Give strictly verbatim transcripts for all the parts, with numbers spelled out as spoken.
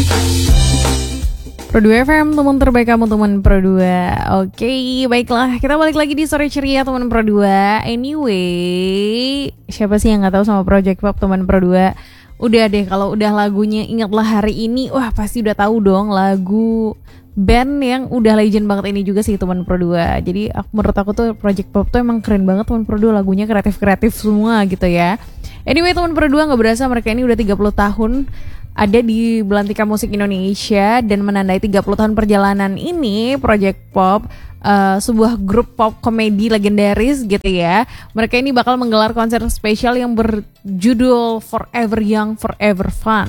Pro dua F M, teman terbaik kamu teman Pro dua. Oke, baiklah, kita balik lagi di sore ceria teman Pro dua. Anyway, siapa sih yang gak tahu sama Project Pop teman Pro dua? Udah deh, kalau udah lagunya Ingatlah Hari Ini, wah pasti udah tahu dong lagu band yang udah legend banget ini juga sih teman Pro dua. Jadi aku, menurut aku tuh Project Pop tuh emang keren banget teman Pro dua, lagunya kreatif-kreatif semua gitu ya. Anyway teman Pro dua, gak berasa mereka ini udah tiga puluh tahun ada di belantika musik Indonesia, dan menandai tiga puluh tahun perjalanan ini Project Pop, uh, sebuah grup pop komedi legendaris gitu ya. Mereka ini bakal menggelar konser spesial yang berjudul Forever Young Forever Fun.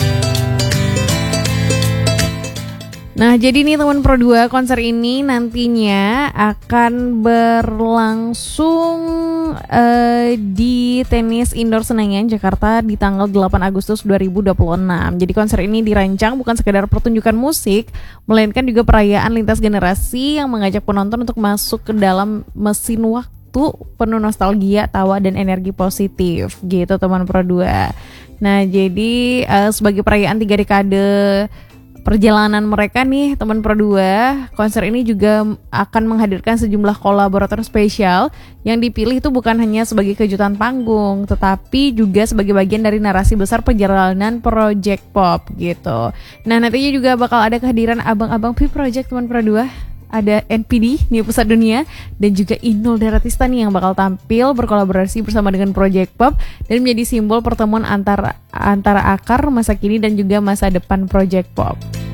Nah, jadi nih teman Pro dua, konser ini nantinya akan berlangsung uh, di Tenis Indoor Senayan, Jakarta di tanggal delapan Agustus dua ribu dua puluh enam. Jadi konser ini dirancang bukan sekedar pertunjukan musik, melainkan juga perayaan lintas generasi yang mengajak penonton untuk masuk ke dalam mesin waktu penuh nostalgia, tawa, dan energi positif gitu teman Pro dua. Nah, jadi uh, sebagai perayaan tiga dekade perjalanan mereka nih teman Pro dua, konser ini juga akan menghadirkan sejumlah kolaborator spesial yang dipilih itu bukan hanya sebagai kejutan panggung, tetapi juga sebagai bagian dari narasi besar perjalanan Project Pop gitu. Nah, nantinya juga bakal ada kehadiran abang-abang P Project teman Pro dua, ada N P D, Nia Pusat Dunia, dan juga Inul Daratista nih yang bakal tampil berkolaborasi bersama dengan Project Pop dan menjadi simbol pertemuan antara antara akar masa kini dan juga masa depan Project Pop.